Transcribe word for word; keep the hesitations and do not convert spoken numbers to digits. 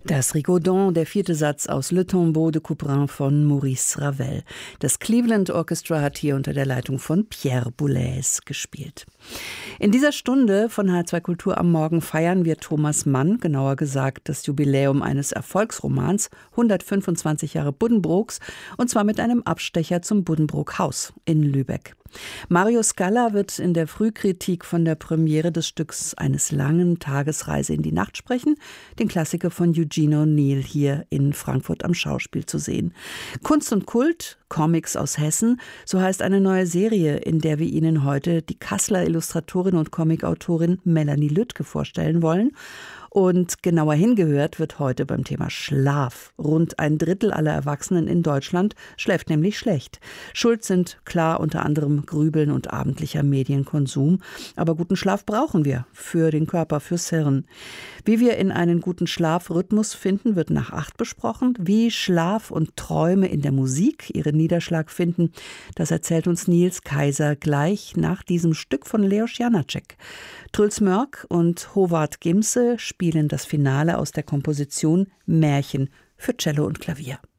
Das Rigaudon, der vierte Satz aus Le Tombeau de Couperin von Maurice Ravel. Das Cleveland Orchestra hat hier unter der Leitung von Pierre Boulez gespielt. In dieser Stunde von H R zwei Kultur am Morgen feiern wir Thomas Mann, genauer gesagt das Jubiläum eines Erfolgsromans, hundertfünfundzwanzig Jahre Buddenbrooks, und zwar mit einem Abstecher zum Buddenbrook-Haus in Lübeck. Mario Scala wird in der Frühkritik von der Premiere des Stücks Eines langen Tagesreise in die Nacht sprechen, den Klassiker von Eugene O'Neill hier in Frankfurt am Schauspiel zu sehen. Kunst und Kult, Comics aus Hessen, so heißt eine neue Serie, in der wir Ihnen heute die Kasseler Illustratorin und Comicautorin Melanie Lüttke vorstellen wollen. Und genauer hingehört wird heute beim Thema Schlaf. Rund ein Drittel aller Erwachsenen in Deutschland schläft nämlich schlecht. Schuld sind klar unter anderem Grübeln und abendlicher Medienkonsum. Aber guten Schlaf brauchen wir für den Körper, fürs Hirn. Wie wir in einen guten Schlafrhythmus finden, wird nach acht besprochen. Wie Schlaf und Träume in der Musik ihren Niederschlag finden, das erzählt uns Nils Kaiser gleich nach diesem Stück von Leos Janáček. Truls Mörk und Håvard Gimse spielen das Finale aus der Komposition Märchen für Cello und Klavier.